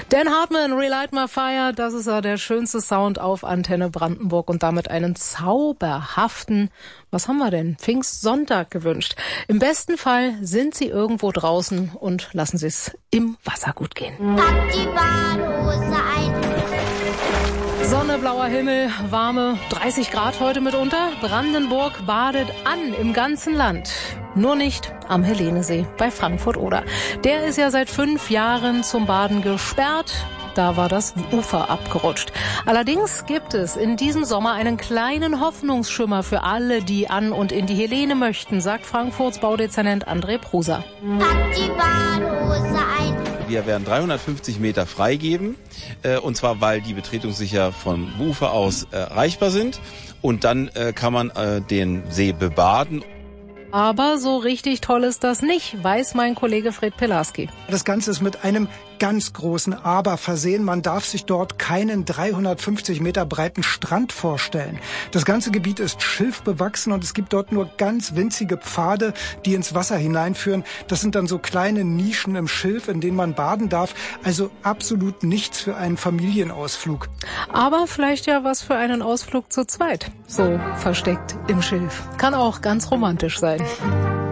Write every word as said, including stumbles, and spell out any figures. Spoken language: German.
Dan Hartman, Relight My Fire, das ist ja der schönste Sound auf Antenne Brandenburg und damit einen zauberhaften, was haben wir denn, Pfingstsonntag gewünscht. Im besten Fall sind Sie irgendwo draußen und lassen Sie es im Wasser gut gehen. Pack die Badehose ein. Sonne, blauer Himmel, warme dreißig Grad heute mitunter. Brandenburg badet an im ganzen Land. Nur nicht am Helenesee bei Frankfurt-Oder. Der ist ja seit fünf Jahren zum Baden gesperrt. Da war das Ufer abgerutscht. Allerdings gibt es in diesem Sommer einen kleinen Hoffnungsschimmer für alle, die an und in die Helene möchten, sagt Frankfurts Baudezernent André Prusa. Pack die Badehose ein. Wir werden dreihundertfünfzig Meter freigeben, äh, und zwar, weil die betretungssicher vom Ufer aus äh, erreichbar sind. Und dann äh, kann man äh, den See bebaden. Aber so richtig toll ist das nicht, weiß mein Kollege Fred Pelarski. Das Ganze ist mit einem ganz großen Aber versehen. Man darf sich dort keinen dreihundertfünfzig Meter breiten Strand vorstellen. Das ganze Gebiet ist schilfbewachsen und es gibt dort nur ganz winzige Pfade, die ins Wasser hineinführen. Das sind dann so kleine Nischen im Schilf, in denen man baden darf. Also absolut nichts für einen Familienausflug. Aber vielleicht ja was für einen Ausflug zu zweit. So versteckt im Schilf. Kann auch ganz romantisch sein.